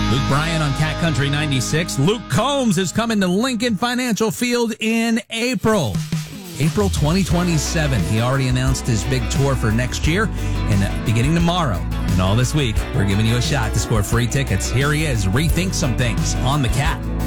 Luke Bryan on Cat Country 96. Luke Combs is coming to Lincoln Financial Field in April 2027. He already announced his big tour for next year, and beginning tomorrow and all this week, we're giving you a shot to score free tickets. Here he is, Rethink Some Things on the Cat.